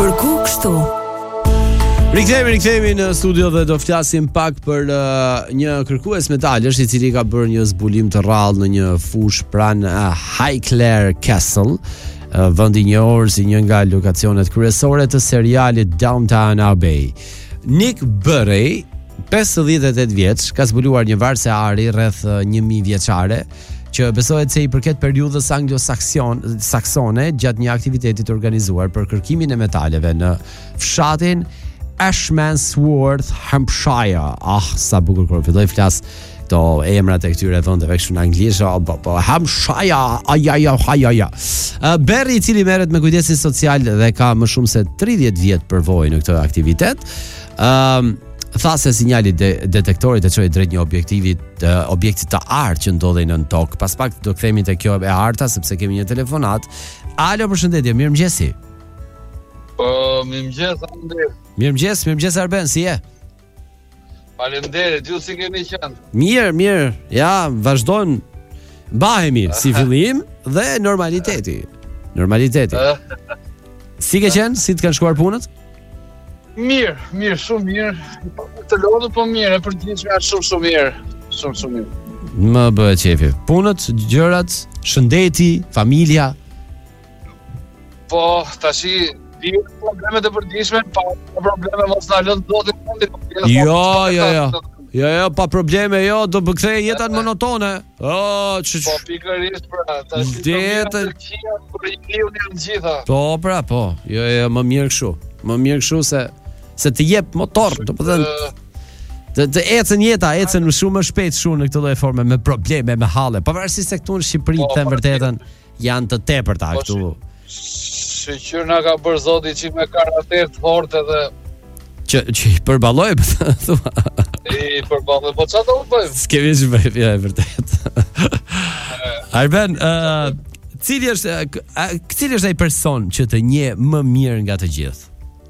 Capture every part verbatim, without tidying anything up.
Përku kështu? Rikthehemi, rikthehemi në studio dhe do flasim pak për uh, një kërkues metalësh i cili ka bërë një zbulim të rrallë në një fushë pranë uh, Highclere Castle, uh, vendi i njohur si një nga lokacionet kryesore të serialit Downton Abbey. Nick Burry, pesëdhjetë e tetë vjeç, ka zbuluar një varë se ari rreth uh, një mijë vjeçare, që besohet se i përket periudhës anglo-saksone gjatë një aktiviteti të organizuar për kërkimin e metaleve në fshatin Ashmansworth, Hampshire. Ah, sa bukur kur filloi flas këto emrat e këtyre vendeve kështu në anglisht, po po Hampshire, aj aj aj aj. Uh, Berry, i cili merret me kujdesin social dhe ka më shumë se tridhjetë vjet përvojë në këtë aktivitet, ëm um, tha se sinjali de detektorit e çoi drejt një objektivi të objektit të artë që ndodhej nën tokë. Pas pak do kthehemi te kjo e arta sepse kemi një telefonat. Alo, përshëndetje, mirëmëngjesi. Po, mirëmëngjes, Andi. Mirëmëngjes, mirëmëngjes Arben, si je? Faleminderit, ju si keni qenë? Mirë, mirë. Ja, vazhdon mbahemi si fillim dhe normaliteti. Normaliteti. Si ke qenë? Si të kanë shkuar punët? Mirë, mirë, shumë mirë. Të lodhur po mirë, e përgjithshme është shumë shumë mirë. Shumë shumë mirë. Më bëhet qefi. Punët, gjërat, shëndeti, familja. Po, tashi di problemet e përgjithshme, pa probleme mos na lën zotin mundi. Jo, jo, jo. Jo, jo, pa probleme, jo, do të kthej jetën monotone. Oh, ç. Po pikërisht pra, tash Detë për njeriu janë gjitha. Po, pra, po. Jo, jo, më mirë kështu. Më mirë kështu se se të jep motor, do të thënë të, të ecën jeta, ecën shumë më shpejt shumë në këtë lloj forme me probleme, me halle. Pavarësisht se këtu në Shqipëri të them vërtetën janë të tepërta këtu. Shqyr na ka bërë Zoti që me karakter të fortë edhe që që i përballoj, thua. I përballoj, po çfarë do të bëjmë? S'kemi ç'bëj, ja, e vërtet. Arben, uh, cili është uh, cili është ai person që të njeh më mirë nga të gjithë?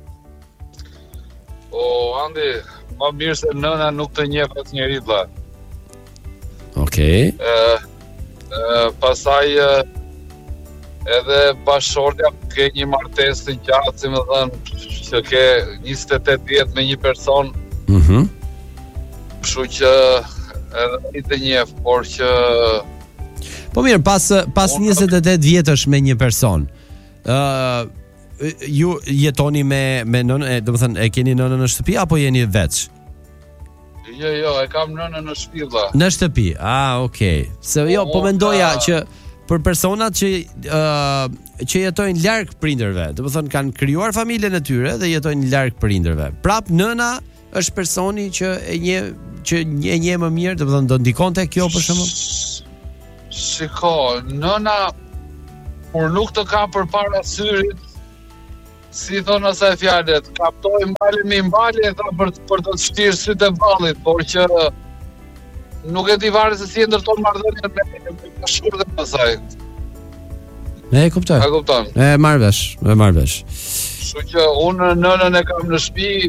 O, Andi, më mirë se nëna nuk të njeh as njeri vlla. Okej. Ë, ë, pastaj edhe bashkëshortja ke një martesë të gjatë, si më thënë, që ke njëzet e tetë vjet me një person. Mhm. Mm Kështu që edhe i të njeh, por që po mirë, pas pas njëzet e tetë vjetësh me një person. Ë uh, ju jetoni me me nënën, do të thënë, e keni nënën në shtëpi apo jeni veç? Jo, jo, e kam nënën në shtëpi valla. Në shtëpi. Ah, okay. Se jo, po mendoja që për personat që uh, që jetojnë larg prindërve, do të thënë kanë krijuar familjen e tyre dhe jetojnë larg prindërve. Prap nëna është personi që e njeh që e njeh më mirë, do të thënë do ndikonte kjo për shembull. Shiko, nëna por nuk të ka përpara syrit, si thonë asaj fjalët, kaptoj mbale mi mbale tha për për të shtirë sytë e vallit, por që nuk e di varet se si e ndërton marrëdhënien me bashkëshortën e saj. E kuptoj. A kupton? E marr vesh, e marr vesh. Kështu që unë nënën e kam në shtëpi,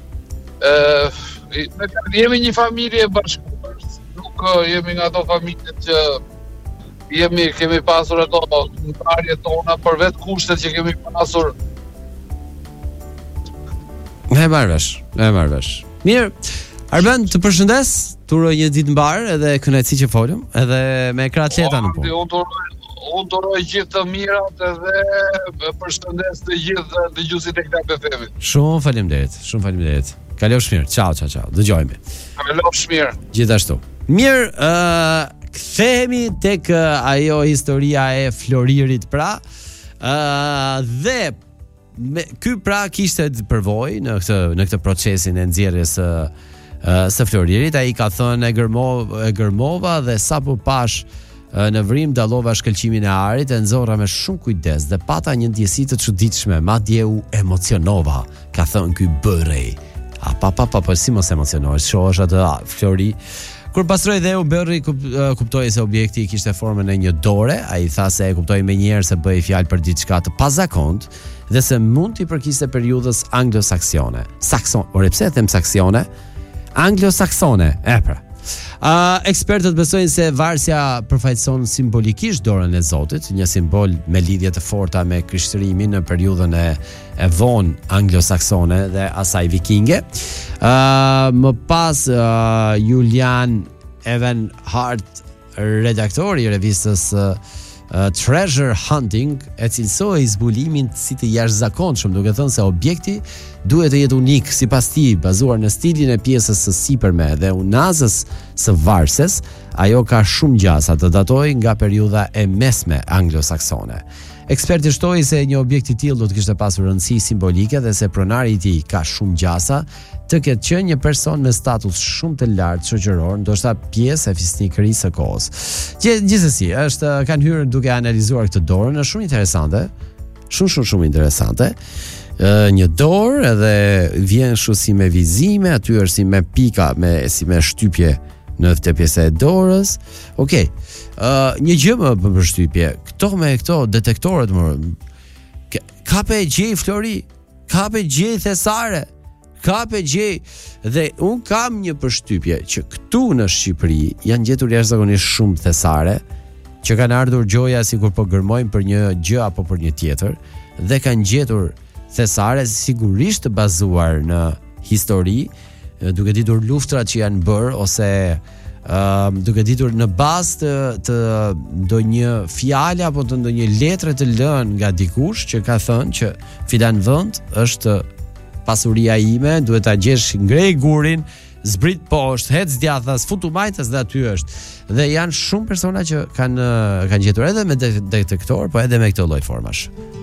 ë ne jemi një familje bashkëpunuar, nuk jemi nga ato familje që jemi kemi pasur ato ndarjet tona për vetë kushtet që kemi pasur. E marr vesh, e marr vesh. Mirë. Arben, të përshëndes, të uroj një ditë mbar edhe kënaqësi që folëm, edhe me kratleta në punë. Unë të uroj, unë të uroj gjithë të mirat edhe përshëndes të gjithë dëgjuesit e Club F M-it. Shumë faleminderit, shumë faleminderit. Kalofsh mirë. Ciao, ciao, ciao. Dëgjojmë. Kalofsh mirë. Gjithashtu. Mirë, ë uh, kthehemi tek uh, ajo historia e Floririt pra. ë uh, dhe me, ky pra kishte përvojë në këtë në këtë procesin e nxjerrjes së uh, së Floririt. Ai ka thënë e gërmova, e gërmova dhe sapo pash uh, në vrim dallova shkëlqimin e arit, e nxorra me shumë kujdes dhe pata një ndjesi të çuditshme, madje u emocionova, ka thënë ky Burry. A pa pa pa po si mos emocionohesh, shohësh atë Flori. Kur pastroi dhe u Burry kuptoi se objekti kishte formën e një dore, ai tha se e kuptoi menjëherë se bëhej fjalë për diçka të pazakontë dhe se mund t'i përkiste periudhës anglo-saksone. Sakson, ore pse e them saksone? Anglo-saksone, e pra. Uh, ekspertët besojnë se varsja përfaqëson simbolikisht dorën e Zotit, një simbol me lidhje të forta me krishtërimin në periudhën e, e vonë anglosaksone dhe asaj vikinge. Uh, më pas uh, Julian Evanhart, redaktori i revistës uh, uh, Treasure Hunting, e cilësoi zbulimin si të jashtëzakonshëm, duke thënë se objekti duhet të jetë unik sipas tij, bazuar në stilin e pjesës së sipërme dhe unazës së varses. Ajo ka shumë gjasa, të datoj nga periudha e mesme anglosaksone. Eksperti shtoi se një objekt i tillë do të kishte pasur rëndësi simbolike dhe se pronari i tij ka shumë gjasa, të ketë qenë një person me status shumë të lartë shoqëror, ndoshta pjesë e fisnikërisë së kohës. Gjithsesi, është kanë hyrë duke analizuar këtë dorë, është shumë interesante, shumë shumë shumë interesante. Uh, një dorë edhe vjen kështu si me vizime, aty është si me pika, me si me shtypje në këtë pjesë e dorës. Okej. Okay. Uh, një gjë më për shtypje. Këto me këto detektorët më kape gjej Flori, kape gjej Thesare, kape gjej dhe un kam një përshtypje që këtu në Shqipëri janë gjetur jashtëzakonisht shumë Thesare, që kanë ardhur gjoja sikur po gërmojnë për një gjë apo për një tjetër, dhe kanë gjetur Thesare sigurisht të bazuar në histori, duke ditur luftrat që janë bërë ose uh, duke ditur në bazë të, të ndonjë fjale apo të ndonjë letre të lënë nga dikush që ka thënë që filan vend është pasuria ime, duhet ta gjesh, ngrej gurin, zbrit poshtë, hec djathas, futu majtas dhe aty është. Dhe janë shumë persona që kanë kanë gjetur edhe me detektor, po edhe me këtë lloj formash.